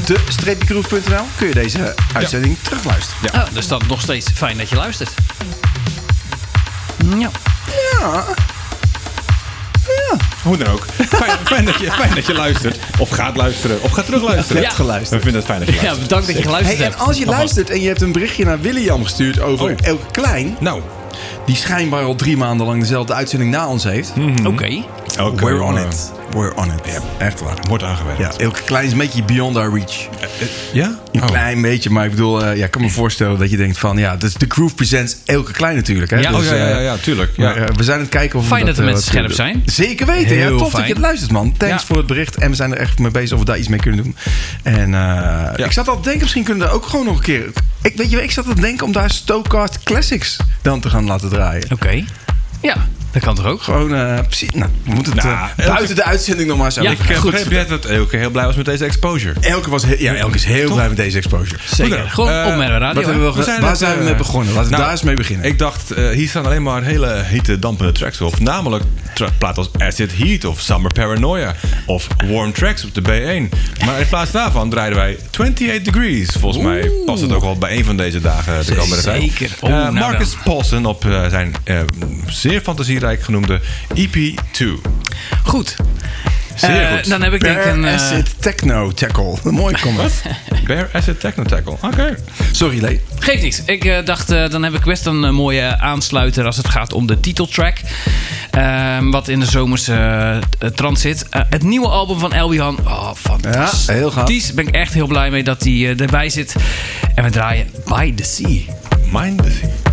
de-groove.nl kun je deze uitzending terugluisteren. Ja. Dus dan nog steeds fijn dat je luistert. Ja. Hoe dan ook. Fijn dat je luistert. Of gaat luisteren. Of gaat terugluisteren. Ja, geluisterd. We vinden het fijn dat je luistert. Ja, bedankt dat je geluisterd Hey, hebt. en als je luistert en je hebt een berichtje naar William gestuurd over Elke Klein... Nou. Die schijnbaar al 3 maanden lang dezelfde uitzending na ons heeft. Oké. We're on it. We're on it. Ja, echt waar. Wordt aangewerkt. Ja, Elke Klein is een beetje beyond our reach. Ja? Een klein beetje, maar ik bedoel, ik kan me voorstellen dat je denkt van... Ja, dus de Groove Presents Elke Klein natuurlijk. Hè? Ja. Dus, ja, tuurlijk. Ja. Maar, we zijn aan het kijken of Fijn dat de mensen wat scherp zijn. Zeker weten. Heel Tof fijn. dat je het luistert, man. Thanks voor het bericht. En we zijn er echt mee bezig of we daar iets mee kunnen doen. En ik zat al te denken, misschien kunnen we daar ook gewoon nog een keer... Ik zat te denken om daar Stokecast Classics dan te gaan laten draaien. Oké. Ja, dat kan toch ook? Gewoon, precies. Nou, we moeten het buiten de uitzending nog maar zo. Ja, Ik begreep net dat Elke heel blij was met deze exposure. Elke is heel blij met deze exposure. Zeker. Gewoon op met de radio. Waar zijn we mee begonnen? Laten we daar eens mee beginnen. Ik dacht, hier staan alleen maar hele hitte, dampende tracks op. Namelijk platen als Acid Heat of Summer Paranoia of Warm Tracks op de B1. Maar in plaats daarvan draaiden wij 28 Degrees. Volgens mij past het ook wel bij een van deze dagen de komende tijd. Zeker. Marcus Paulson op zijn zeer fantasierijk genoemde EP2. Goed. Zeer goed. Dan heb ik denk ik een... Acid Techno Tackle. Een mooie comment. Bare Acid Techno Tackle. Oké. Sorry, Lee. Geeft niks. Ik dacht, dan heb ik best een mooie aansluiter als het gaat om de titeltrack. Wat in de zomerse trant zit. Het nieuwe album van Elbihan. Oh, fantastisch. Ja, heel gaaf. Daar ben ik echt heel blij mee dat hij erbij zit. En we draaien By the Sea. Mind the Sea.